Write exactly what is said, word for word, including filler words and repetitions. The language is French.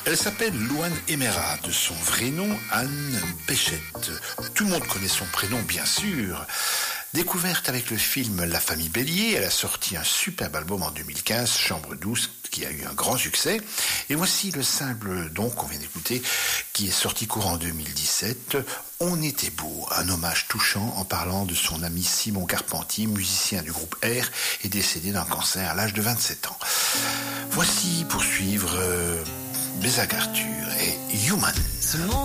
Elle s'appelle Louane Emera, de son vrai nom Anne Béchette. Tout le monde connaît son prénom, bien sûr. Découverte avec le film La Famille Bélier, elle a sorti un superbe album en deux mille quinze, Chambre douce, qui a eu un grand succès. Et voici le simple donc qu'on vient d'écouter, qui est sorti courant deux mille dix-sept, On était beau, un hommage touchant en parlant de son ami Simon Carpentier, musicien du groupe R, et décédé d'un cancer à l'âge de vingt-sept ans. Voici pour suivre euh, Bézag Arthur et Human.